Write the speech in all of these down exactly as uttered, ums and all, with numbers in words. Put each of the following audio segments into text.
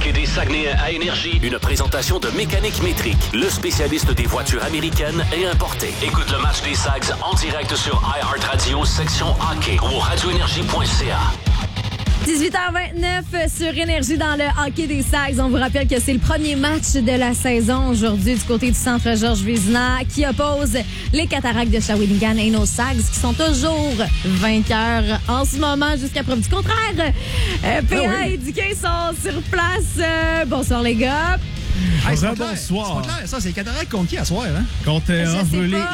hockey des Saguenay à Énergie. Une présentation de Mécanique Métrique, le spécialiste des voitures américaines et importées. Écoute le match des Sags en direct sur iHeartRadio, section hockey ou radio énergie point c a. dix-huit heures vingt-neuf sur Énergie dans le hockey des Sags. On vous rappelle que c'est le premier match de la saison aujourd'hui du côté du centre Georges Vézina qui oppose les Cataractes de Shawinigan et nos Sags qui sont toujours vainqueurs en ce moment jusqu'à preuve du contraire. Euh, P A ah oui. et Dickey sont sur place. Euh, bonsoir les gars. Hey, c'est bonsoir. C'est clair, ça, c'est les Cataractes contre qui à soir, hein? Contre euh, les, les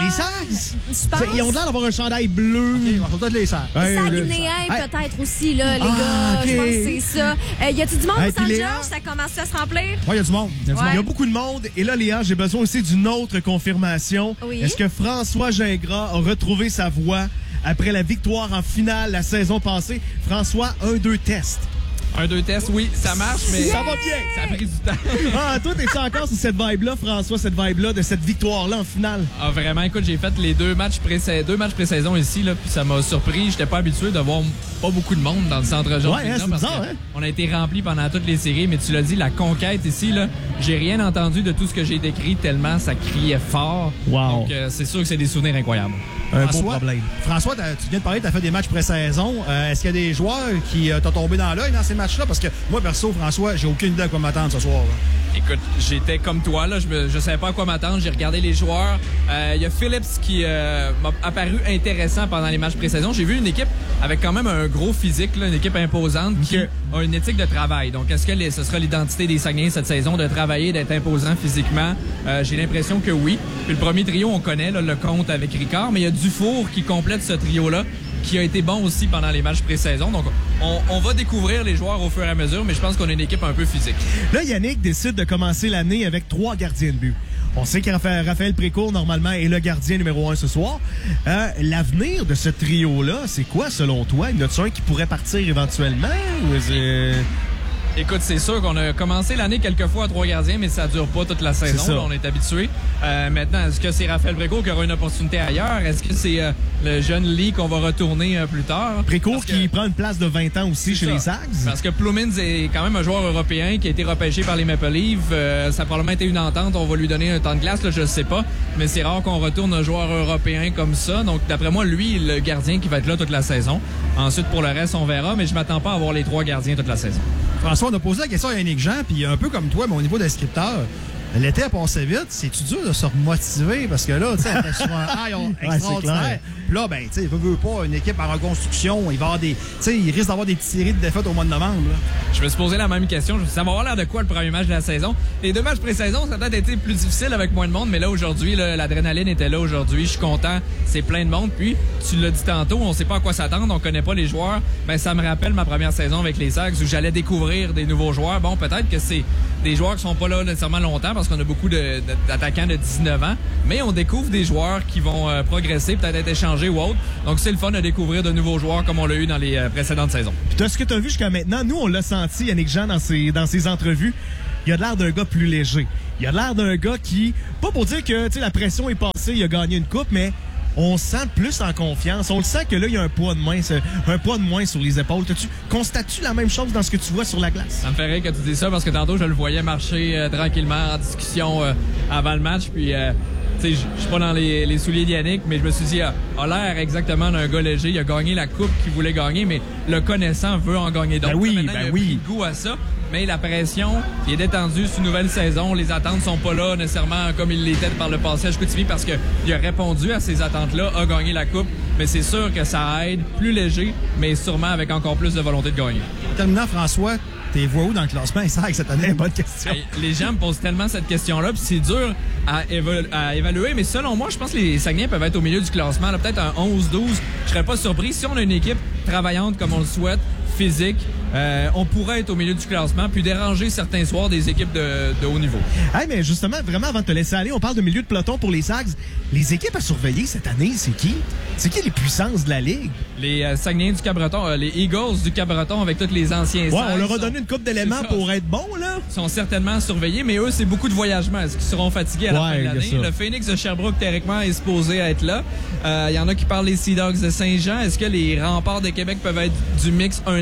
Sags. Ils ont l'air d'avoir un chandail bleu. OK, on va peut-être les Sags. Ouais, Saguenéens, ouais. peut-être aussi, là, les ah, gars. Okay. Je pense que c'est ça. Euh, y a-t-il du monde hey, au Saint-Georges? Ça commence à se remplir? Oui, il y a du monde. Il y, ouais. y a beaucoup de monde. Et là, Léa, j'ai besoin aussi d'une autre confirmation. Oui? Est-ce que François Gingras a retrouvé sa voix après la victoire en finale la saison passée? François, un, deux, test. Un, deux tests, oui, ça marche, mais ça va bien. Ça a pris du temps. Ah, toi, t'es encore sur cette vibe-là, François, cette vibe-là, de cette victoire-là en finale? Ah, vraiment, écoute, j'ai fait les deux matchs pré deux matchs pré-saison ici, là, puis ça m'a surpris. J'étais pas habitué de voir pas beaucoup de monde dans le centre Georges Ouais, hein, c'est bizarre, hein? On a été rempli pendant toutes les séries, mais tu l'as dit, la conquête ici, là, j'ai rien entendu de tout ce que j'ai décrit tellement ça criait fort. Wow. Donc, euh, c'est sûr que c'est des souvenirs incroyables. Un François, beau problème. François, tu viens de parler, tu as fait des matchs pré-saison. Euh, Est-ce qu'il y a des joueurs qui euh, t'ont tombé dans l'œil dans ces matchs-là? Parce que moi, perso, François, j'ai aucune idée à quoi m'attendre ce soir. Là. Écoute, j'étais comme toi, là, je ne je savais pas à quoi m'attendre. J'ai regardé les joueurs. Il euh, y a Phillips qui euh, m'a apparu intéressant pendant les matchs pré-saison. J'ai vu une équipe avec quand même un gros physique, là, une équipe imposante qui okay. a une éthique de travail. Donc, est-ce que les, ce sera l'identité des Saguenayens cette saison, de travailler, d'être imposant physiquement? Euh, j'ai l'impression que oui. Puis le premier trio, on connaît, là, le compte avec Ricard, mais il y a Dufour qui complète ce trio-là, qui a été bon aussi pendant les matchs pré-saison. Donc, on, on va découvrir les joueurs au fur et à mesure, mais je pense qu'on a une équipe un peu physique. Là, Yannick décide de commencer l'année avec trois gardiens de but. On sait que Raphaël Précourt, normalement, est le gardien numéro un ce soir. Euh, L'avenir de ce trio-là, c'est quoi, selon toi? Y en a-t-il un qui pourrait partir éventuellement? Ou est Écoute, c'est sûr qu'on a commencé l'année quelques fois à trois gardiens, mais ça dure pas toute la saison. Là, on est habitué. Euh, maintenant, est-ce que c'est Raphaël Précourt qui aura une opportunité ailleurs? Est-ce que c'est euh, le jeune Lee qu'on va retourner euh, plus tard? Précourt qui prend une place de vingt ans aussi chez ça. les Sags. Parce que Plumins est quand même un joueur européen qui a été repêché par les Maple Leafs. Euh, ça a probablement été une entente. On va lui donner un temps de glace, là, je sais pas. Mais c'est rare qu'on retourne un joueur européen comme ça. Donc, d'après moi, lui, le gardien qui va être là toute la saison. Ensuite, pour le reste, on verra. Mais je m'attends pas à avoir les trois gardiens toute la saison. François, on a posé la question à Yannick Jean, puis un peu comme toi, mais au niveau des scripteurs, l'été a passé vite. C'est-tu dur de se remotiver? Parce que là, tu sais, on fait souvent un high extraordinaire. Puis là, ben, tu sais, veut, veut pas, une équipe en reconstruction, il va avoir des. Tu sais, il risque d'avoir des petites séries de défaites au mois de novembre. Là. Je me suis posé la même question. Ça va avoir l'air de quoi le premier match de la saison? Les deux matchs pré-saison, ça a peut-être été plus difficile avec moins de monde, mais là, aujourd'hui, l'adrénaline était là aujourd'hui. Je suis content. C'est plein de monde. Puis, tu l'as dit tantôt, on sait pas à quoi s'attendre, on connaît pas les joueurs. Ben, ça me rappelle ma première saison avec les Sags où j'allais découvrir des nouveaux joueurs. Bon, peut-être que c'est des joueurs qui sont pas là nécessairement longtemps parce qu'on a beaucoup d'attaquants de, de dix-neuf ans, mais on découvre des joueurs qui vont euh, progresser, peut-être être échangés ou autre. Donc, c'est le fun de découvrir de nouveaux joueurs comme on l'a eu dans les euh, précédentes saisons. Puis, ce que tu as vu jusqu'à maintenant, nous, on l'a senti, Yannick Jean, dans ses, dans ses entrevues. Il a l'air d'un gars plus léger. Il a l'air d'un gars qui, pas pour dire que la pression est passée, il a gagné une coupe, mais on se sent plus en confiance. On le sent que là, il y a un poids de moins, un poids de moins sur les épaules. Tu constates-tu la même chose dans ce que tu vois sur la glace? Ça me ferait que tu dis ça parce que tantôt, je le voyais marcher euh, tranquillement en discussion euh, avant le match. Puis, euh, tu sais, je suis pas dans les, les souliers d'Yannick, mais je me suis dit, a, a l'air exactement d'un gars léger. Il a gagné la coupe qu'il voulait gagner, mais le connaissant veut en gagner d'autres. Ben oui, maintenant, ben il a oui. pris goût à ça. Mais la pression, il est détendu. C'est une nouvelle saison. Les attentes sont pas là nécessairement comme il l'était par le passé à Chicoutimi parce qu'il a répondu à ces attentes-là, a gagné la coupe. Mais c'est sûr que ça aide, plus léger, mais sûrement avec encore plus de volonté de gagner. En terminant, François, t'es vois où dans le classement? Ça, cette année, bonne question. Hey, les gens me posent tellement cette question-là, puis c'est dur à, éva à évaluer. Mais selon moi, je pense que les Saguenayens peuvent être au milieu du classement. Peut-être un onze douze. Je serais pas surpris. Si on a une équipe travaillante comme on le souhaite, physique, euh, on pourrait être au milieu du classement puis déranger certains soirs des équipes de, de haut niveau. Hey, mais justement, vraiment, avant de te laisser aller, on parle de milieu de peloton pour les Sags. Les équipes à surveiller cette année, c'est qui? C'est qui les puissances de la Ligue? Les euh, Saguenayens du Cap-Breton, euh, les Eagles du Cap-Breton avec tous les anciens Sags. Ouais, on leur a donné une couple d'éléments pour être bons, là. Ils sont certainement surveillés, mais eux, c'est beaucoup de voyagement. Est-ce qu'ils seront fatigués à la ouais, fin de l'année? Le Phoenix de Sherbrooke, théoriquement, est supposé être là. Il euh, y en a qui parlent des Sea Dogs de Saint-Jean. Est-ce que les Remparts de Québec peuvent être du mix un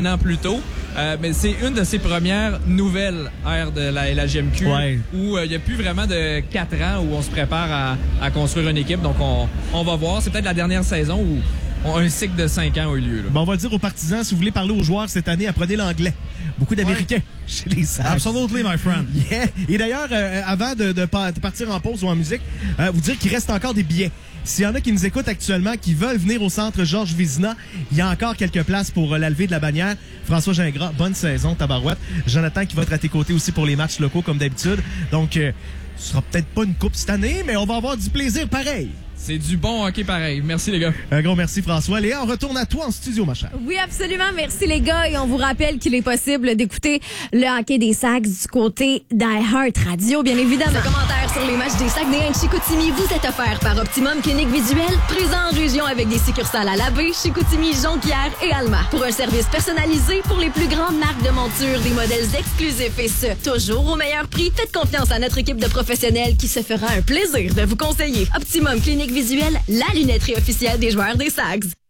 un an plus tôt. Euh, mais c'est une de ses premières nouvelles ères de la L A G M Q ouais. où il euh, n'y a plus vraiment de quatre ans où on se prépare à, à construire une équipe. Donc, on, on va voir. C'est peut-être la dernière saison où on, un cycle de cinq ans a eu lieu. Là. Bon, on va le dire aux partisans, si vous voulez parler aux joueurs cette année, apprenez l'anglais. Beaucoup d'Américains ouais. chez les Sags. Absolutely, my friend. Yeah. Et d'ailleurs, euh, avant de, de, de partir en pause ou en musique, euh, vous dire qu'il reste encore des billets. S'il y en a qui nous écoutent actuellement, qui veulent venir au centre Georges Vézina, il y a encore quelques places pour euh, la levée de la bannière. François Gingras, bonne saison, tabarouette. Jonathan qui va être à tes côtés aussi pour les matchs locaux comme d'habitude. Donc, euh, ce sera peut-être pas une coupe cette année, mais on va avoir du plaisir pareil. C'est du bon hockey pareil. Merci les gars. Un gros merci François. Léa, on retourne à toi en studio, ma chère. Oui, absolument. Merci les gars. Et on vous rappelle qu'il est possible d'écouter le hockey des Sags du côté d'iHeart Radio, bien évidemment. Ce commentaire sur les matchs des Saguenayens de Chicoutimi vous est offert par Optimum Clinique Visuelle, présent en région avec des succursales à Labbé, Chicoutimi, Jonquière et Alma. Pour un service personnalisé pour les plus grandes marques de montures, des modèles exclusifs et ce, toujours au meilleur prix, faites confiance à notre équipe de professionnels qui se fera un plaisir de vous conseiller. Optimum Clinique Visuelle, la lunetterie officielle des joueurs des Sags.